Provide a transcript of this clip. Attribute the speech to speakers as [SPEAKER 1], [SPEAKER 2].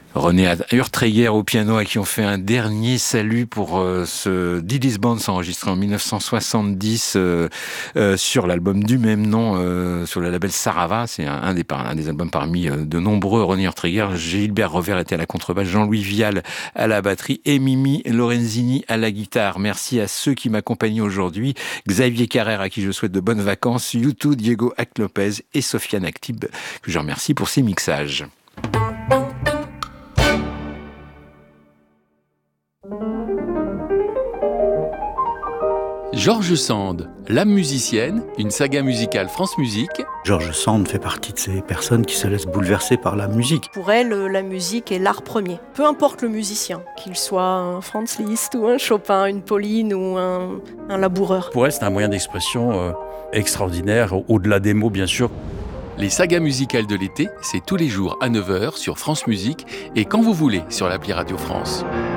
[SPEAKER 1] René Urtreyer au piano, à qui on fait un dernier salut pour ce Diddy's Band enregistré en 1970 sur l'album du même nom, sur le label Sarava. C'est un des albums parmi de nombreux. René Urtreyer, Gilbert Rovert était à la contrebasse, Jean-Louis Vial à la batterie et Mimi Lorenzini à la guitare. Merci à ceux qui m'accompagnent aujourd'hui. Xavier Carrère, à qui je souhaite de bonnes vacances, YouTube, Diego Ac-Lopez et Sofiane Actib, que je remercie pour ses mixages.
[SPEAKER 2] George Sand, l'âme musicienne, une saga musicale France Musique.
[SPEAKER 3] George Sand fait partie de ces personnes qui se laissent bouleverser par la musique.
[SPEAKER 4] Pour elle, la musique est l'art premier. Peu importe le musicien, qu'il soit un Franz Liszt ou un Chopin, une Pauline ou un laboureur.
[SPEAKER 5] Pour elle, c'est un moyen d'expression extraordinaire, au-delà des mots bien sûr.
[SPEAKER 2] Les sagas musicales de l'été, c'est tous les jours à 9h sur France Musique et quand vous voulez sur l'appli Radio France.